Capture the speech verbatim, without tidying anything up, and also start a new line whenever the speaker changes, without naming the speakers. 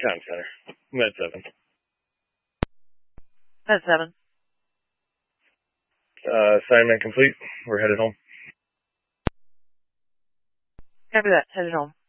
Town Center. Med seven.
Med seven.
Uh, assignment complete. We're headed home.
Copy that. Headed home.